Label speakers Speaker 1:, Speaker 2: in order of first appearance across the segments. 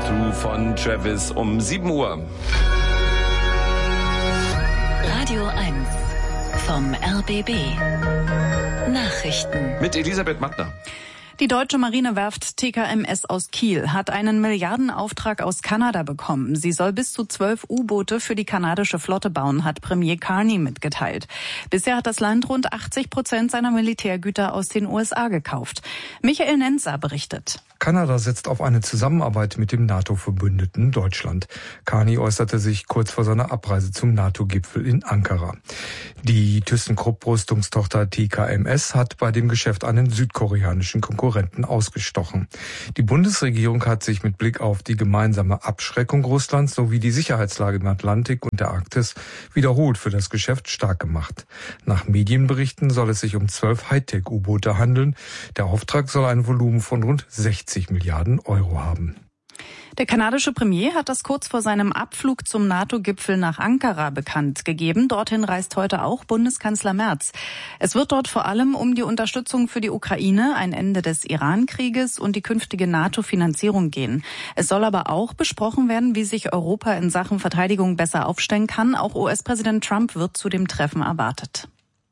Speaker 1: Through von Travis um 7 Uhr.
Speaker 2: Radio 1 vom RBB. Nachrichten.
Speaker 1: Mit Elisabeth Mattner.
Speaker 3: Die deutsche Marinewerft TKMS aus Kiel hat einen Milliardenauftrag aus Kanada bekommen. Sie soll bis zu 12 U-Boote für die kanadische Flotte bauen, hat Premier Carney mitgeteilt. Bisher hat das Land rund 80% seiner Militärgüter aus den USA gekauft. Michael Nenzer berichtet.
Speaker 4: Kanada setzt auf eine Zusammenarbeit mit dem NATO-Verbündeten Deutschland. Carney äußerte sich kurz vor seiner Abreise zum NATO-Gipfel in Ankara. Die ThyssenKrupp-Rüstungstochter TKMS hat bei dem Geschäft einen südkoreanischen Konkurrenten ausgestochen. Die Bundesregierung hat sich mit Blick auf die gemeinsame Abschreckung Russlands sowie die Sicherheitslage im Atlantik und der Arktis wiederholt für das Geschäft stark gemacht. Nach Medienberichten soll es sich um 12 Hightech-U-Boote handeln. Der Auftrag soll ein Volumen von rund 60 Milliarden Euro haben.
Speaker 3: Der kanadische Premier hat das kurz vor seinem Abflug zum NATO-Gipfel nach Ankara bekannt gegeben. Dorthin reist heute auch Bundeskanzler Merz. Es wird dort vor allem um die Unterstützung für die Ukraine, ein Ende des Iran-Krieges und die künftige NATO-Finanzierung gehen. Es soll aber auch besprochen werden, wie sich Europa in Sachen Verteidigung besser aufstellen kann. Auch US-Präsident Trump wird zu dem Treffen erwartet.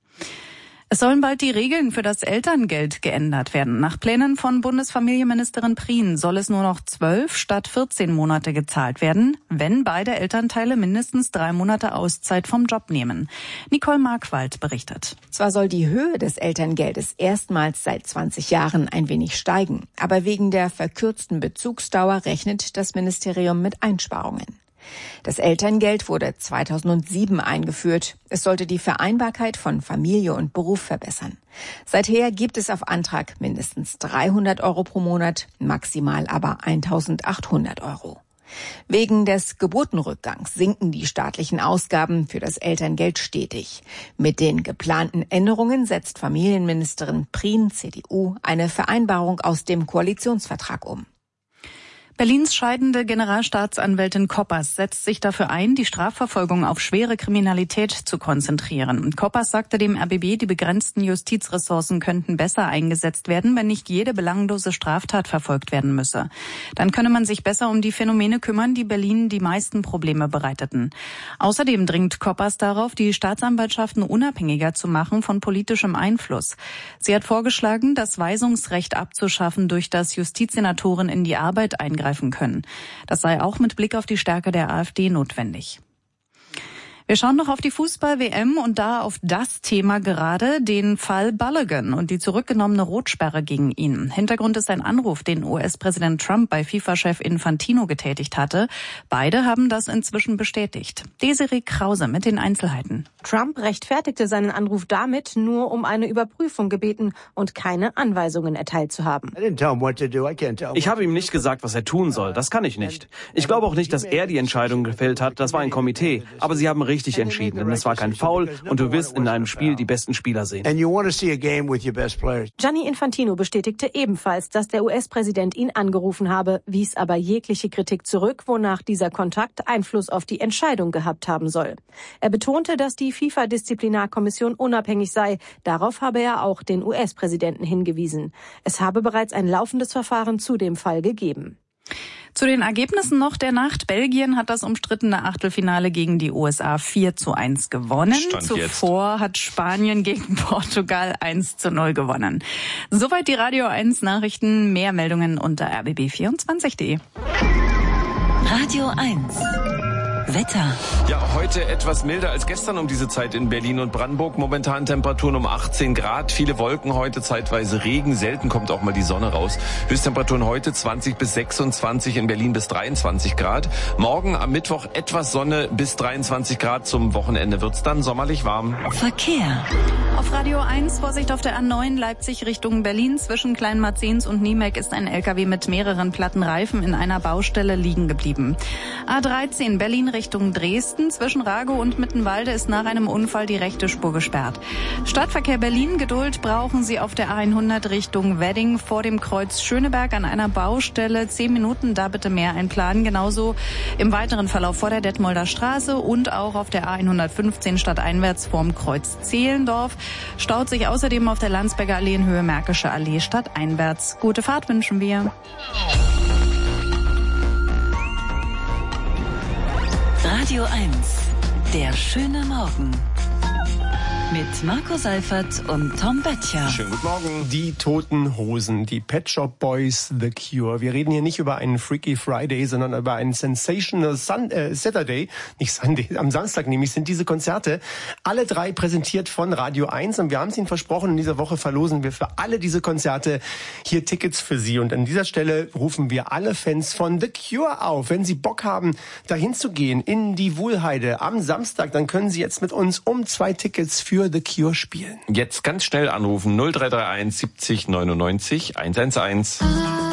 Speaker 3: Es sollen bald die Regeln für das Elterngeld geändert werden. Nach Plänen von Bundesfamilienministerin Prien soll es nur noch 12 statt 14 Monate gezahlt werden, wenn beide Elternteile mindestens 3 Monate Auszeit vom Job nehmen. Nicole Markwald berichtet.
Speaker 5: Zwar soll die Höhe des Elterngeldes erstmals seit 20 Jahren ein wenig steigen, aber wegen der verkürzten Bezugsdauer rechnet das Ministerium mit Einsparungen. Das Elterngeld wurde 2007 eingeführt. Es sollte die Vereinbarkeit von Familie und Beruf verbessern. Seither gibt es auf Antrag mindestens 300 Euro pro Monat, maximal aber 1.800 Euro. Wegen des Geburtenrückgangs sinken die staatlichen Ausgaben für das Elterngeld stetig. Mit den geplanten Änderungen setzt Familienministerin Prien, CDU, eine Vereinbarung aus dem Koalitionsvertrag um.
Speaker 3: Berlins scheidende Generalstaatsanwältin Koppers setzt sich dafür ein, die Strafverfolgung auf schwere Kriminalität zu konzentrieren. Koppers sagte dem RBB, die begrenzten Justizressourcen könnten besser eingesetzt werden, wenn nicht jede belanglose Straftat verfolgt werden müsse. Dann könne man sich besser um die Phänomene kümmern, die Berlin die meisten Probleme bereiteten. Außerdem dringt Koppers darauf, die Staatsanwaltschaften unabhängiger zu machen von politischem Einfluss. Sie hat vorgeschlagen, das Weisungsrecht abzuschaffen, durch das Justizsenatoren in die Arbeit eingreifen können. Das sei auch mit Blick auf die Stärke der AfD notwendig. Wir schauen noch auf die Fußball-WM und da auf das Thema gerade, den Fall Balogun und die zurückgenommene Rotsperre gegen ihn. Hintergrund ist ein Anruf, den US-Präsident Trump bei FIFA-Chef Infantino getätigt hatte. Beide haben das inzwischen bestätigt. Desiree Krause mit den Einzelheiten.
Speaker 6: Trump rechtfertigte seinen Anruf damit, nur um eine Überprüfung gebeten und keine Anweisungen erteilt zu haben.
Speaker 7: Ich habe ihm nicht gesagt, was er tun soll. Das kann ich nicht. Ich glaube auch nicht, dass er die Entscheidung gefällt hat. Das war ein Komitee. Aber sie haben richtig entschieden, denn es war kein Foul und du wirst in einem Spiel die besten Spieler sehen.
Speaker 6: Gianni Infantino bestätigte ebenfalls, dass der US-Präsident ihn angerufen habe, wies aber jegliche Kritik zurück, wonach dieser Kontakt Einfluss auf die Entscheidung gehabt haben soll. Er betonte, dass die FIFA-Disziplinarkommission unabhängig sei. Darauf habe er auch den US-Präsidenten hingewiesen. Es habe bereits ein laufendes Verfahren zu dem Fall gegeben.
Speaker 3: Zu den Ergebnissen noch der Nacht. Belgien hat das umstrittene Achtelfinale gegen die USA 4:1 gewonnen. Zuvor hat Spanien gegen Portugal 1:0 gewonnen. Soweit die Radio 1 Nachrichten. Mehr Meldungen unter rbb24.de.
Speaker 2: Radio 1. Wetter.
Speaker 1: Ja, heute etwas milder als gestern um diese Zeit in Berlin und Brandenburg. Momentan Temperaturen um 18 Grad. Viele Wolken heute, zeitweise Regen. Selten kommt auch mal die Sonne raus. Höchsttemperaturen heute 20 bis 26, in Berlin bis 23 Grad. Morgen am Mittwoch etwas Sonne bis 23 Grad. Zum Wochenende wird's dann sommerlich warm.
Speaker 2: Verkehr.
Speaker 3: Auf Radio 1, Vorsicht auf der A9 Leipzig Richtung Berlin. Zwischen Kleinmarzens und Niemek ist ein LKW mit mehreren platten Reifen in einer Baustelle liegen geblieben. A13 Berlin Richtung Dresden. Zwischen Ragow und Mittenwalde ist nach einem Unfall die rechte Spur gesperrt. Stadtverkehr Berlin, Geduld brauchen Sie auf der A100 Richtung Wedding vor dem Kreuz Schöneberg an einer Baustelle. 10 Minuten, da bitte mehr einplanen. Genauso im weiteren Verlauf vor der Detmolder Straße und auch auf der A115 stadteinwärts vorm Kreuz Zehlendorf. Staut sich außerdem auf der Landsberger Allee in Höhe Märkische Allee stadteinwärts. Gute Fahrt wünschen wir.
Speaker 2: Radio 1, der schöne Morgen. Mit Marco Seifert und Tom Böttcher.
Speaker 1: Schönen guten Morgen.
Speaker 8: Die Toten Hosen, die Pet Shop Boys, The Cure. Wir reden hier nicht über einen Freaky Friday, sondern über einen Sensational Saturday. Nicht Sunday, am Samstag nämlich sind diese Konzerte. Alle drei präsentiert von Radio 1. Und wir haben es Ihnen versprochen, in dieser Woche verlosen wir für alle diese Konzerte hier Tickets für Sie. Und an dieser Stelle rufen wir alle Fans von The Cure auf. Wenn Sie Bock haben, dahin zu gehen in die Wuhlheide am Samstag, dann können Sie jetzt mit uns um 2 Tickets für The Cure spielen.
Speaker 1: Jetzt ganz schnell anrufen 0331 70 99 111.